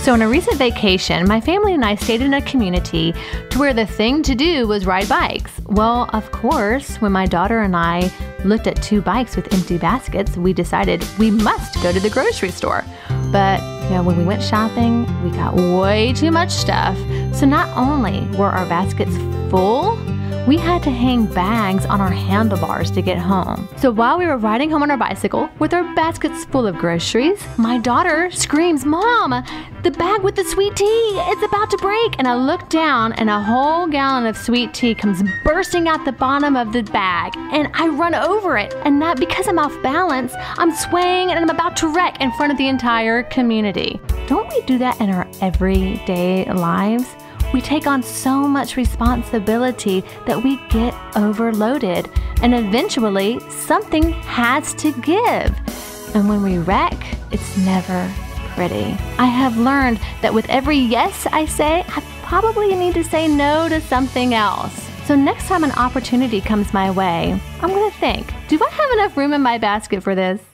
So on a recent vacation, my family and I stayed in a community to where the thing to do was ride bikes. Well, of course, when my daughter and I looked at 2 bikes with empty baskets, we decided we must go to the grocery store. But when we went shopping, we got way too much stuff. So not only were our baskets full, we had to hang bags on our handlebars to get home. So while we were riding home on our bicycle with our baskets full of groceries, my daughter screams, "Mom, the bag with the sweet tea, it's about to break." And I look down and a whole gallon of sweet tea comes bursting out the bottom of the bag. And I run over it. And that because I'm off balance, I'm swaying and I'm about to wreck in front of the entire community. Don't we do that in our everyday lives? We take on so much responsibility that we get overloaded, and eventually something has to give. And when we wreck, it's never pretty. I have learned that with every yes I say, I probably need to say no to something else. So next time an opportunity comes my way, I'm gonna think, do I have enough room in my basket for this?